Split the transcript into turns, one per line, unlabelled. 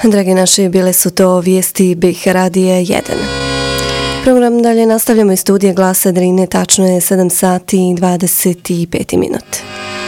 Dragi naši, bile su to vijesti BiH Radije 1. Program dalje nastavljamo iz studija Glasa Drine, tačno je 7 sati i 25 minut.